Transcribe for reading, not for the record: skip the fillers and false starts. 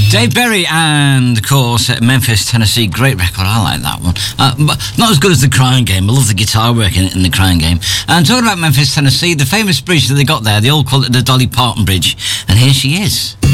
Dave Berry and, of course, Memphis, Tennessee. Great record. I like that one. But not as good as The Crying Game. I love the guitar work in The Crying Game. And talking about Memphis, Tennessee, the famous bridge that they got there, they all call it the Dolly Parton Bridge. And here she is.